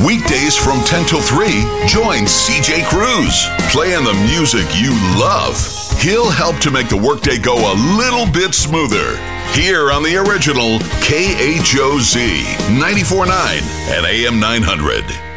Weekdays from 10 till 3, join CJ Cruz, playing the music you love. He'll help to make the workday go a little bit smoother. Here on the original KHOZ 94.9 at AM 900.